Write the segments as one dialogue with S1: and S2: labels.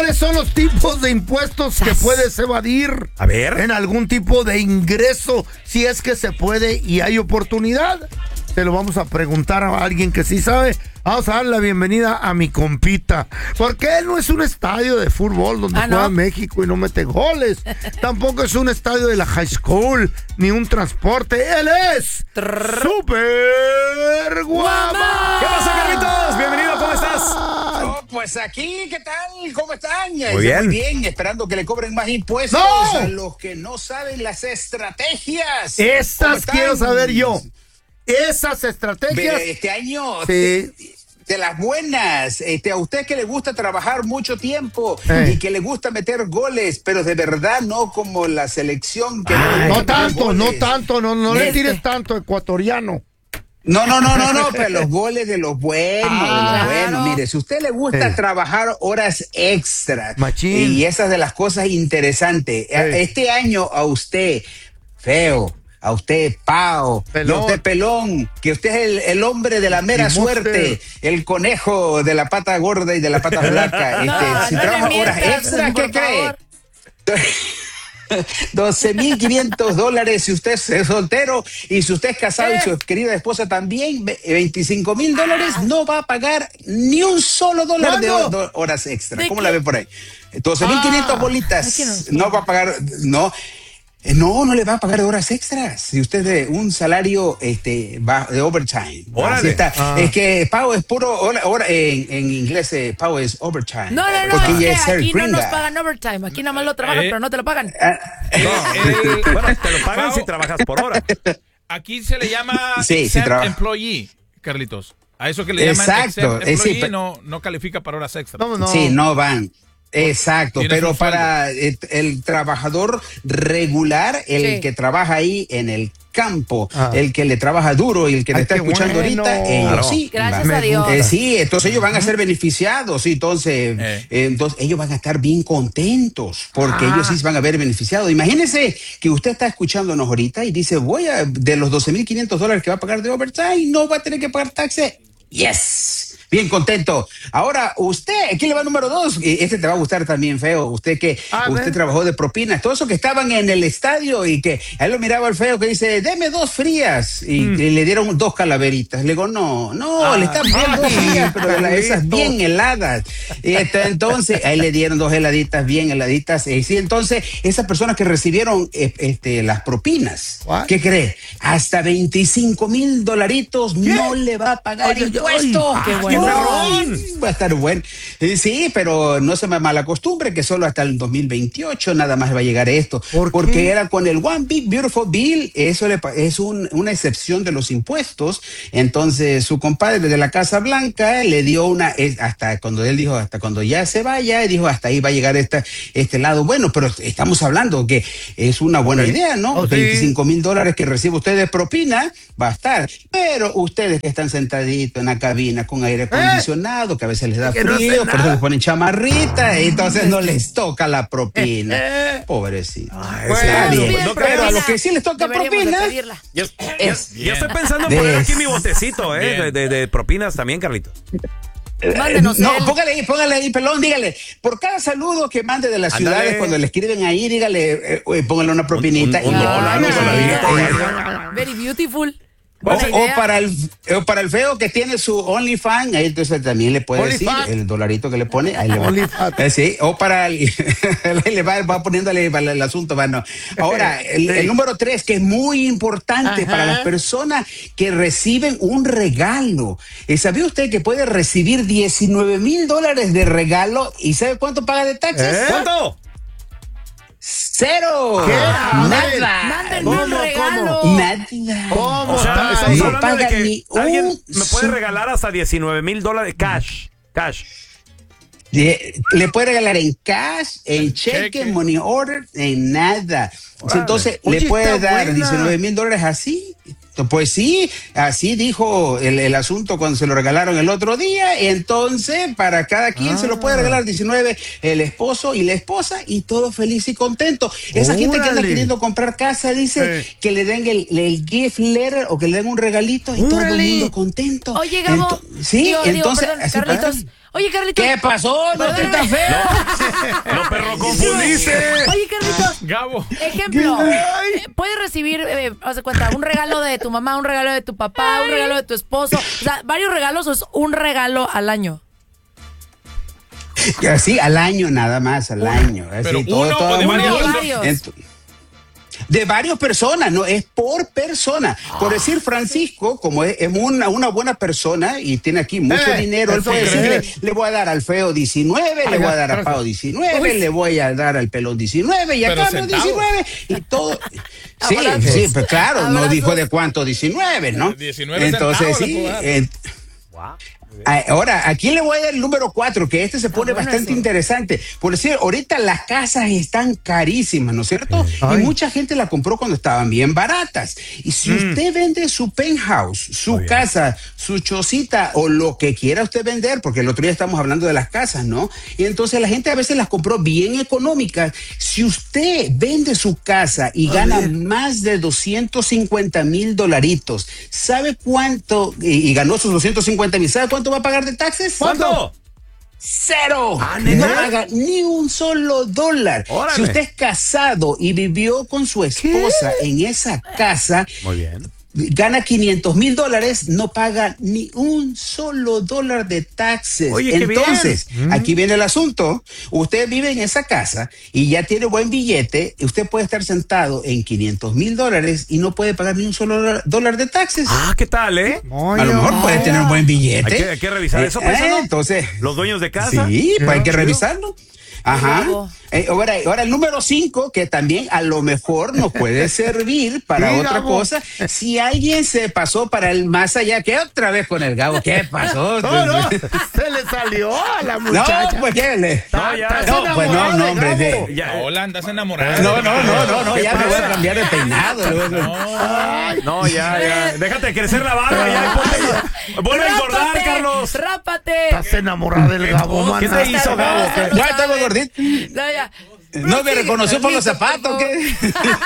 S1: ¿cuáles son los tipos de impuestos que puedes evadir?
S2: A ver.
S1: En algún tipo de ingreso, si es que se puede y hay oportunidad. Te lo vamos a preguntar a alguien que sí sabe. Vamos a dar la bienvenida a mi compita. Porque él no es un estadio de fútbol donde juega México y no mete goles. Tampoco es un estadio de la high school, ni un transporte. Él es Super Guama.
S2: ¿Qué pasa, Carlitos? Bienvenido, ¿cómo estás?
S3: Pues aquí, ¿qué tal? ¿Cómo están?
S2: Muy bien,
S3: esperando que le cobren más impuestos a los que no saben las estrategias.
S1: Esas quiero saber yo. Esas estrategias.
S3: Este año,
S1: sí.
S3: De las buenas. A usted que le gusta trabajar mucho tiempo y que le gusta meter goles, pero de verdad no como la selección que
S1: no tanto, no le tires tanto, ecuatoriano.
S3: No, pero los goles de los buenos, Mire, si a usted le gusta trabajar horas extras,
S1: machín,
S3: y esas de las cosas interesantes, este año a usted, feo, a usted, Pao,
S1: pelón,
S3: y a usted, pelón, que usted es el hombre de la mera suerte, el conejo de la pata gorda y de la pata flaca. Si trabaja horas extras, ¿qué cree? $12,500 si usted es soltero, y si usted es casado y su querida esposa también, $25,000 no va a pagar ni un solo dólar de horas extra. ¿Cómo la ve por ahí? 12,500 bolitas no va a pagar, no le va a pagar horas extras. Si usted de un salario va de overtime. Así está. Es que Pau es puro hora en inglés, Pau es overtime.
S4: No,
S3: porque
S4: es que aquí no nos pagan overtime. Aquí nada más lo trabajan, pero no te lo pagan.
S2: Bueno, te lo pagan Pau, si trabajas por hora.
S5: Aquí se le llama employee, Carlitos. A eso que le llaman employee no califica para horas extras.
S3: No. Sí, no van. Exacto, pero para el trabajador regular, el que trabaja ahí en el campo, el que le trabaja duro y el que le está escuchando ahorita, ellos sí.
S4: Gracias a Dios.
S3: Sí, entonces ellos van a ser beneficiados, entonces ellos van a estar bien contentos porque ellos sí se van a ver beneficiados. Imagínese que usted está escuchándonos ahorita y dice, de los $12,500 que va a pagar de overtime, no va a tener que pagar taxes. Yes. Bien contento. Ahora, usted, aquí le va número 2. Este te va a gustar también, feo. Usted trabajó de propinas. Todos esos que estaban en el estadio y que a él lo miraba el feo que dice, deme 2 frías. Y le dieron 2 calaveritas. Le digo, no, le están dando 2 frías, pero esas bien heladas. Y entonces, ahí le dieron 2 heladitas, bien heladitas. Sí, entonces, esas personas que recibieron las propinas, ¿qué cree? Hasta $25,000 no le va a pagar impuestos.
S4: ¡Qué bueno!
S3: Va a estar bueno. Sí, pero no se me malacostumbre que solo hasta el 2028 nada más va a llegar esto. Porque era con el One Big Beautiful Bill, eso es una excepción de los impuestos. Entonces su compadre de la Casa Blanca le dio hasta cuando ya se vaya, dijo hasta ahí va a llegar este lado. Bueno, pero estamos hablando que es una buena idea, ¿no? $25,000 que recibe usted de propina va a estar. Pero ustedes que están sentaditos en la cabina con aire acondicionado, que a veces les da frío, por eso les ponen chamarrita, y entonces no les toca la propina. Pobrecito. Está bien. Pero a los que sí les toca propina.
S2: Yo estoy pensando en poner aquí mi botecito de propinas también, Carlitos.
S4: Mándenos
S3: póngale ahí, pelón, dígale, por cada saludo que mande de las ciudades, cuando le escriben ahí, dígale, póngale una propinita.
S4: Very beautiful.
S3: O para el feo que tiene su OnlyFans, ahí entonces también le puede decir el dolarito que le pone, ahí le va. Sí, o para le va poniéndole el asunto, bueno. Ahora, el número 3, que es muy importante para las personas que reciben un regalo. ¿Sabía usted que puede recibir $19,000 de regalo y sabe cuánto paga de taxes?
S2: ¿Cuánto?
S3: 0.
S4: ¿Qué?
S3: Nada.
S4: Mándenme un regalo.
S3: Nada.
S2: ¿Cómo? O sea, estamos hablando de que alguien me puede regalar hasta $19,000 cash.
S3: Le puede regalar en cash, en cheque, money order, en nada. Entonces, le puede dar $19,000 así. Pues sí, así dijo el asunto cuando se lo regalaron el otro día. Entonces, para cada quien se lo puede regalar 19, el esposo y la esposa, y todo ffeliz y contento. Esa gente que anda queriendo comprar casa dice que le den el gift letter o que le den un regalito y todo el mundo contento.
S4: Oye, Gabo,
S3: Carlitos,
S4: Oye, Carlitos.
S3: ¿Qué pasó? ¿No te está feo?
S2: No, perro, confundiste.
S4: Oye, Carlitos.
S5: Gabo.
S4: Ejemplo, puedes recibir, haz de cuenta, un regalo de tu mamá, un regalo de tu papá, un regalo de tu esposo. O sea, varios regalos o es un regalo al año.
S3: Sí, al año nada más, al año.
S5: Pero
S3: Así,
S5: uno o de
S4: varios.
S3: De varias personas, no es por persona. Por decir, Francisco, como es una buena persona y tiene aquí mucho dinero, él puede decirle, le voy a dar al feo 19, le voy a dar a Pau 19, le voy a dar al pelón 19 y a Carlos 19 y todo. Sí, sí, pues claro, no dijo de cuánto 19, ¿no?
S5: 19
S3: entonces sí. Ahora, aquí le voy a dar el número 4, que este se pone bastante interesante. Por decir, ahorita las casas están carísimas, ¿no es cierto? Y mucha gente la compró cuando estaban bien baratas. Y si usted vende su penthouse, su casa, su chocita o lo que quiera usted vender, porque el otro día estamos hablando de las casas, ¿no? Y entonces la gente a veces las compró bien económicas. Si usted vende su casa y gana más de $250,000, ¿sabe cuánto? Y ganó sus 250,000, ¿sabe cuánto va a pagar de taxes?
S2: ¿Cuánto?
S3: 0. No paga ni un solo dólar.
S2: Órale.
S3: Si usted es casado y vivió con su esposa en esa casa,
S2: muy bien,
S3: gana $500,000, no paga ni un solo dólar de taxes.
S2: Oye,
S3: entonces, aquí viene el asunto. Usted vive en esa casa y ya tiene buen billete. Usted puede estar sentado en $500,000 y no puede pagar ni un solo dólar de taxes.
S2: Ah, ¿qué tal,
S3: a lo mejor puede tener un buen billete.
S2: Hay que revisar eso, paisano.
S3: Entonces,
S2: los dueños de casa.
S3: Sí, pues hay que revisarlo. Ajá. Ahora el número 5, que también a lo mejor nos puede servir para otra cosa. Si alguien se pasó para el más allá, ¿qué otra vez con el Gabo? ¿Qué pasó?
S1: No, se le salió a la muchacha.
S3: No, pues ¿qué le?
S2: No,
S3: pues no, hombre.
S5: Hola, andas enamorada.
S3: No, ya me voy a cambiar de peinado.
S2: No, ya. Déjate crecer la barba, ya. Vuelve a engordar, Carlos.
S4: ¡Rápate!
S1: Estás enamorada del Gabo,
S2: ¿Qué te hizo, Gabo?
S3: Ya estaba gordito.
S4: No, ya.
S3: ¿No me reconoció por los zapatos? ¿Qué?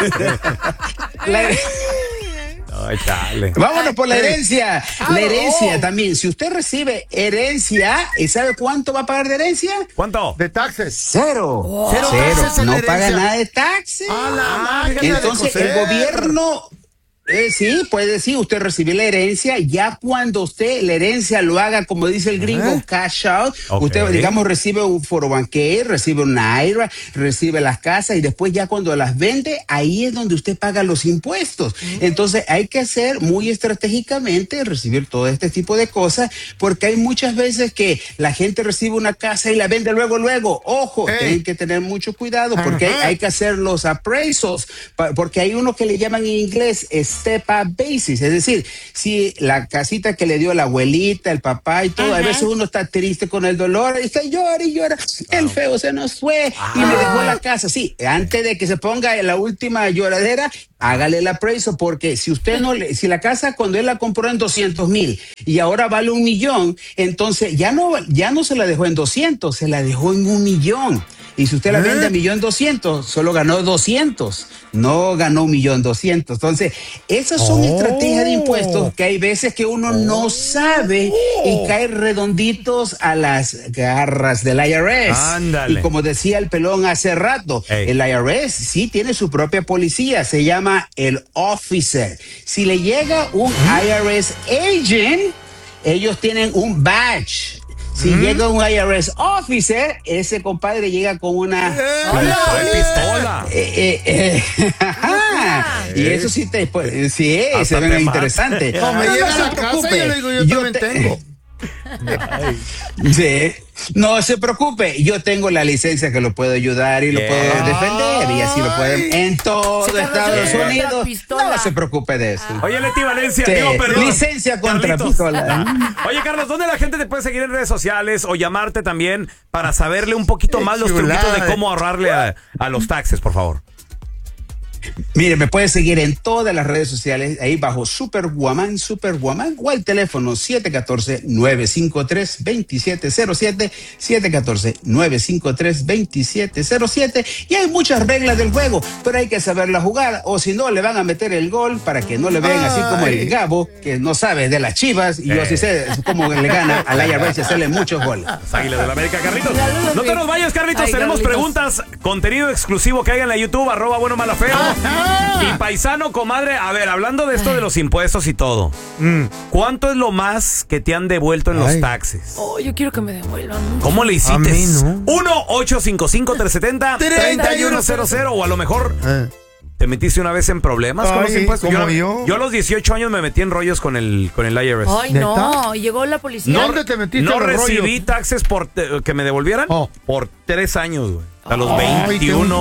S2: Ay, chale.
S3: Vámonos por la herencia. La herencia también. Si usted recibe herencia, ¿y sabe cuánto va a pagar de herencia?
S2: ¿Cuánto?
S1: De taxes.
S3: 0.
S1: Cero taxes en
S3: No
S1: herencia.
S3: paga nada de taxes. Entonces, el gobierno... sí, puede decir, usted recibe la herencia, ya cuando usted la herencia lo haga, como dice el gringo, cash out, usted, digamos, recibe un 401k, recibe un IRA, recibe las casas y después ya cuando las vende, ahí es donde usted paga los impuestos. Entonces hay que hacer muy estratégicamente, recibir todo este tipo de cosas, porque hay muchas veces que la gente recibe una casa y la vende luego. Ojo, tienen que tener mucho cuidado porque hay que hacer los appraisals, porque hay uno que le llaman en inglés step-up basis, es decir, si la casita que le dio la abuelita, el papá y todo, a veces uno está triste con el dolor y está llora, el feo se nos fue y me dejó la casa. Sí, antes de que se ponga en la última lloradera, hágale el appraisal, porque si usted si la casa cuando él la compró en 200,000 y ahora vale 1,000,000, entonces ya no se la dejó en 200, se la dejó en 1,000,000. Y si usted la vende a 1,200,000, solo ganó 200, no ganó 1,200,000. Entonces, esas son estrategias de impuestos que hay veces que uno no sabe y cae redonditos a las garras del IRS.
S2: Ándale.
S3: Y como decía el pelón hace rato, el IRS sí tiene su propia policía, se llama el officer. Si le llega un IRS agent, ellos tienen un badge. Si llega un IRS officer, ese compadre llega con una
S2: pistola.
S3: Y eso sí se ve interesante.
S1: No me llega a la casa y yo le digo, yo también tengo.
S3: Sí. No se preocupe, yo tengo la licencia que lo puedo ayudar y lo puedo defender y así lo pueden en todo Estados Unidos. No se preocupe de eso.
S2: Oye, Leti Valencia, perdón.
S3: Licencia contra
S2: Carlitos.
S3: pistola.
S2: Oye, Carlos, ¿dónde la gente te puede seguir en redes sociales o llamarte también para saberle un poquito más los truquitos de cómo ahorrarle a los taxes, por favor?
S3: Mire, me puede seguir en todas las redes sociales, ahí bajo Superwoman, o al teléfono 714-953-2707, 714-953-2707. Y hay muchas reglas del juego, pero hay que saberla jugar, o si no, le van a meter el gol para que no le vean así como el Gabo, que no sabe de las Chivas, y yo sí sé cómo le gana al IRS y hacerle muchos goles.
S2: Águilas de la América, Carlitos. No te nos vayas, Carlitos. Tenemos preguntas, contenido exclusivo que hay en la YouTube, @buenomalafeo. Y paisano, comadre, a ver, hablando de esto de los impuestos y todo, ¿cuánto es lo más que te han devuelto en los taxes?
S4: Oh, yo quiero que me devuelvan.
S2: ¿Cómo le hiciste?
S1: A mí no.
S2: 1-855-370-3100, o a lo mejor te metiste una vez en problemas con los impuestos. Yo a los 18 años me metí en rollos con el IRS.
S4: Ay, no, llegó la policía.
S1: ¿Dónde te metiste?
S2: No recibí taxes por que me devolvieran por 3 años, güey. A los 21.